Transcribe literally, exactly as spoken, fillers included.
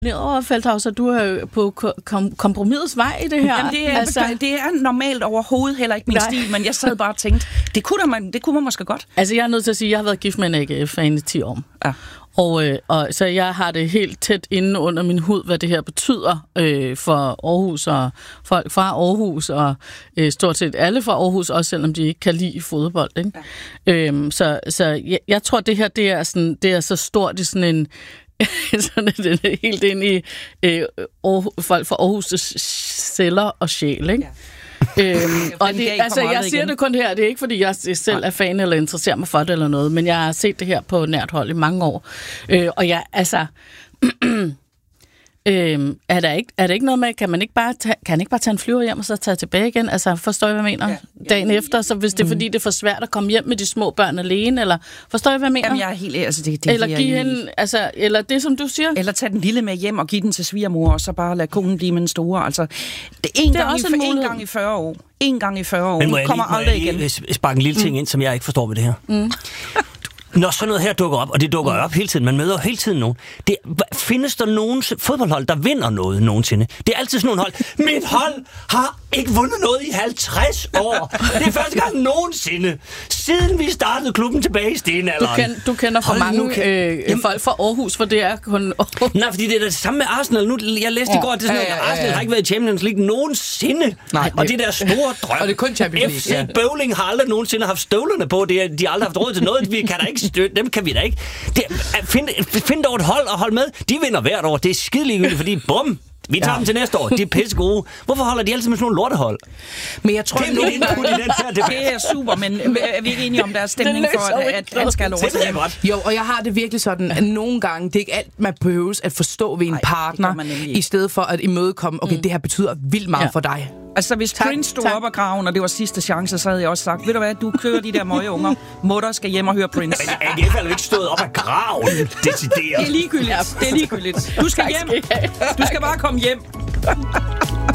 Over Feldhaus, så du er jo på kom- kompromisets vej i det her. Jamen, det, er, altså, det er normalt overhovedet heller ikke min nej. stil, men jeg sad bare og tænkte, det kunne, man, det kunne man måske godt. Altså, jeg er nødt til at sige, at jeg har været gift med en A G F-fan i ti år. Ja. Og, øh, og så jeg har det helt tæt inde under min hud, hvad det her betyder øh, for Aarhus og folk fra Aarhus, og øh, stort set alle fra Aarhus, også selvom de ikke kan lide fodbold. Ikke? Ja. Øhm, så så jeg, jeg tror, det her det er, sådan, det er så stort i sådan en sådan er det helt ind i øh, Aarhus, folk fra Aarhus' celler og sjæl, ikke? Ja. øhm, og det, altså, jeg siger igen. Det kun her, det er ikke fordi jeg selv er fan eller interesserer mig for det eller noget, men jeg har set det her på nært hold i mange år. Øh, og jeg, altså... Øhm, er, der ikke, er der ikke noget med, kan man ikke bare tage, kan ikke bare tage en flyver hjem og så tage tilbage igen? Altså, forstår jeg, hvad jeg mener? Ja, dagen ja, efter, så hvis det er fordi, det er for svært at komme hjem med de små børn alene, eller forstår jeg, hvad jeg mener? Jamen, jeg er helt... Altså, det, det, eller give hende, altså, eller det, som du siger? Eller tage den lille med hjem og give den til svigermor, og så bare lade konen blive med den store. Altså, det er en, det er gang, også i, en, en gang i fyrre år. En gang i fyrre år. Men må jeg kommer lige, må aldrig jeg lige igen. sparke en lille ting mm. ind, som jeg ikke forstår ved det her. Mm. Når sådan noget her dukker op, og det dukker op hele tiden, man møder hele tiden nogen. Det, findes der nogen fodboldhold, der vinder noget nogensinde? Det er altid sådan nogle hold. Mit hold har ikke vundet noget i halvtreds år. Det er første gang nogensinde, siden vi startede klubben tilbage i stenalderen. Du, kend, du kender for mange kan... øh, folk fra Aarhus, for det er kun... Nej, fordi det er det samme med Arsenal. Nu, jeg læste ja. i går, at det er sådan, ja, ja, ja, ja. Arsenal har ikke været i Champions League nogensinde. Nej, og det der store drøm. Og det er kun Champions League. F C ja. Bowling har aldrig nogensinde haft støvlerne på. Det er, de har aldrig haft råd til noget. Vi kan da ikke støtte. Dem kan vi da ikke. Det, find, find dog et hold og hold med. De vinder hvert år. Det er skideligegyldigt, fordi bum, vi tager ja. dem til næste år. De er pisse gode. Hvorfor holder de altid med sådan nogle lortehold? Men jeg tror, det er nu input i den her debat. Det er super, men er vi ikke enige om, der er stemning for, at han skal have lov til det? Jo, og jeg har det virkelig sådan, at nogle gange, det er ikke alt, man behøves at forstå ved en Ej, partner, i stedet for at imødekomme, okay, mm. det her betyder vildt meget ja. for dig. Altså, hvis tak, Prince stod tak. op af graven, og det var sidste chance, så havde jeg også sagt, ved du hvad, du kører de der møgeunger, mutter skal hjem og høre Prince. Men A G F er jo ikke stået op af graven, decideret. Det er ligegyldigt, det er ligegyldigt. Du skal hjem, du skal bare komme hjem.